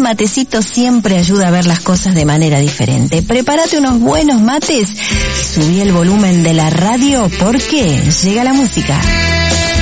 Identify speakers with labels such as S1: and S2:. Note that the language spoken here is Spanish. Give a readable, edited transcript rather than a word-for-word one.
S1: matecito siempre ayuda a ver las cosas de manera diferente. Prepárate unos buenos mates y subí el volumen de la radio porque llega la música.